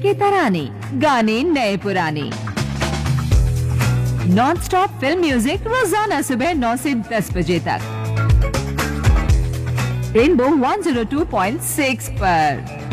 के तराने, गाने नए पुराने, नॉन स्टॉप फिल्म म्यूजिक रोजाना सुबह 9 से 10 बजे तक रेनबो 102.6 पर।